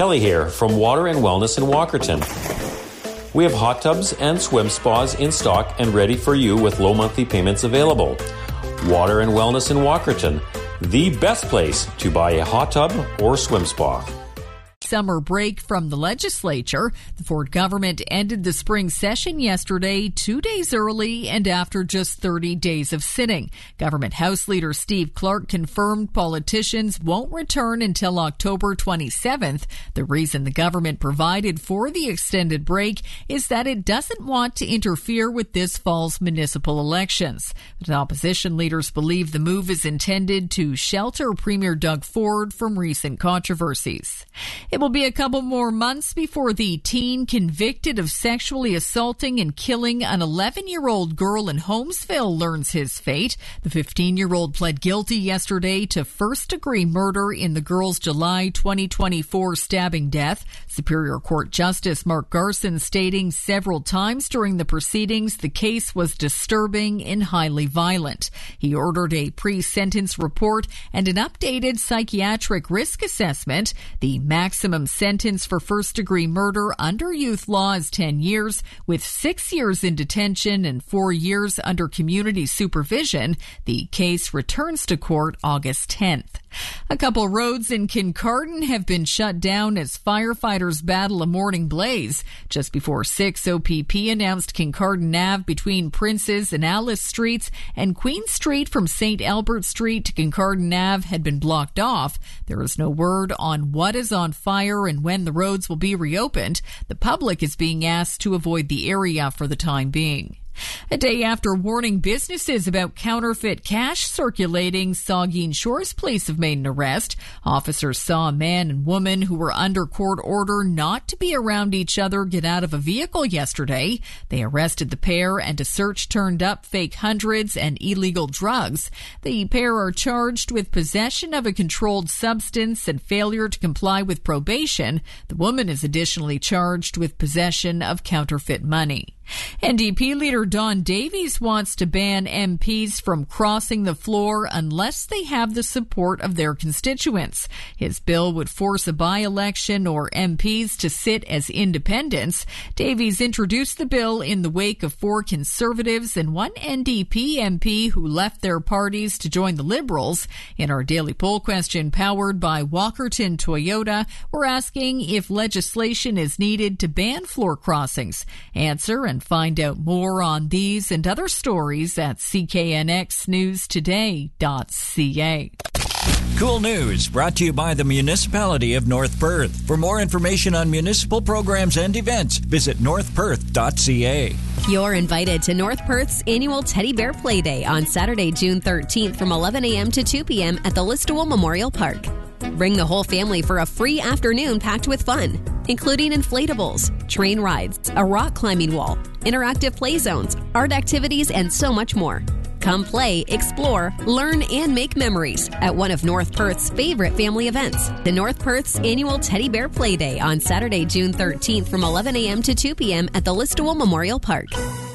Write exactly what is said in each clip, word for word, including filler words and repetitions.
Kelly here from Water and Wellness in Walkerton. We have hot tubs and swim spas in stock and ready for you with low monthly payments available. Water and Wellness in Walkerton, the best place to buy a hot tub or swim spa. Summer break from the legislature. The Ford government ended the spring session yesterday, two days early and after just thirty days of sitting. Government House Leader Steve Clark confirmed politicians won't return until October twenty-seventh. The reason the government provided for the extended break is that it doesn't want to interfere with this fall's municipal elections. But opposition leaders believe the move is intended to shelter Premier Doug Ford from recent controversies. It will be a couple more months before the teen convicted of sexually assaulting and killing an eleven-year-old girl in Holmesville learns his fate. The fifteen-year-old pled guilty yesterday to first-degree murder in the girl's July twenty twenty-four stabbing death. Superior Court Justice Mark Garson stating several times during the proceedings the case was disturbing and highly violent. He ordered a pre-sentence report and an updated psychiatric risk assessment. The maximum sentence for first-degree murder under youth law is ten years, with six years in detention and four years under community supervision. The case returns to court August tenth. A couple roads in Kincardine have been shut down as firefighters battle a morning blaze. Just before six, O P P announced Kincardine Avenue between Princes and Alice Streets and Queen Street from Saint Albert Street to Kincardine Avenue had been blocked off. There is no word on what is on fire and when the roads will be reopened. The public is being asked to avoid the area for the time being. A day after warning businesses about counterfeit cash circulating, Saugeen Shores Police have made an arrest. Officers saw a man and woman who were under court order not to be around each other get out of a vehicle yesterday. They arrested the pair and a search turned up fake hundreds and illegal drugs. The pair are charged with possession of a controlled substance and failure to comply with probation. The woman is additionally charged with possession of counterfeit money. N D P leader Don Davies wants to ban M Ps from crossing the floor unless they have the support of their constituents. His bill would force a by-election or M Ps to sit as independents. Davies introduced the bill in the wake of four Conservatives and one N D P M P who left their parties to join the Liberals. In our daily poll question powered by Walkerton Toyota, we're asking if legislation is needed to ban floor crossings. Answer and find out more on these and other stories at c k n x news today dot c a. Cool News, brought to you by the Municipality of North Perth. For more information on municipal programs and events, visit north perth dot c a. You're invited to North Perth's annual Teddy Bear Play Day on Saturday, June thirteenth from eleven a.m. to two p.m. at the Listowel Memorial Park. Bring the whole family for a free afternoon packed with fun, including inflatables, train rides, a rock climbing wall, interactive play zones, art activities, and so much more. Come play, explore, learn, and make memories at one of North Perth's favorite family events, the North Perth's annual Teddy Bear Play Day on Saturday, June thirteenth from eleven a.m. to two p.m. at the Listowel Memorial Park.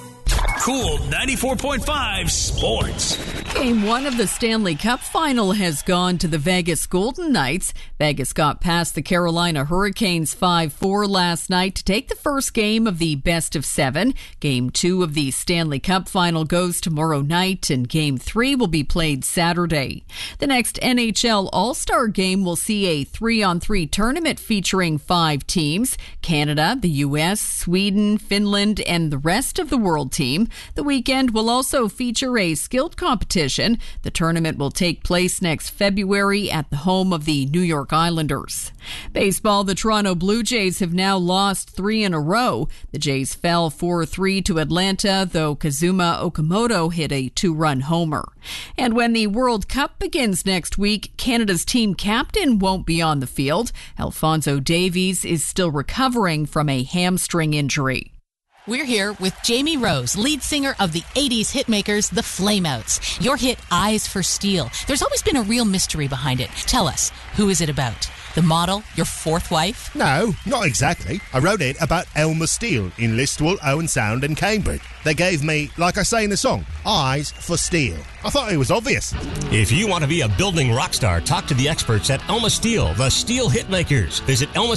Cool ninety-four point five Sports. Game one of the Stanley Cup final has gone to the Vegas Golden Knights. Vegas got past the Carolina Hurricanes five four last night to take the first game of the best of seven. Game two of the Stanley Cup final goes tomorrow night, and game three will be played Saturday. The next N H L All-Star game will see a three-on-three tournament featuring five teams: Canada, the U S, Sweden, Finland, and the rest of the world team. The weekend will also feature a skilled competition. The tournament will take place next February at the home of the New York Islanders. Baseball, the Toronto Blue Jays have now lost three in a row. The Jays fell four three to Atlanta, though Kazuma Okamoto hit a two-run homer. And when the World Cup begins next week, Canada's team captain won't be on the field. Alphonso Davies is still recovering from a hamstring injury. We're here with Jamie Rose, lead singer of the eighties hitmakers, the Flameouts. Your hit, Eyes for Steel. There's always been a real mystery behind it. Tell us, who is it about? The model, your fourth wife? No, not exactly. I wrote it about Elmer Steele in Listowel, Owen Sound and Cambridge. They gave me, like I say in the song, Eyes for Steel. I thought it was obvious. If you want to be a building rock star, talk to the experts at Elmer Steel, the Steel Hitmakers. Visit Elmer